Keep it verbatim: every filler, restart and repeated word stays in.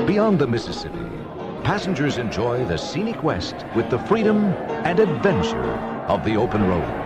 Beyond the Mississippi, passengers enjoy the scenic West with the freedom and adventure of the open road.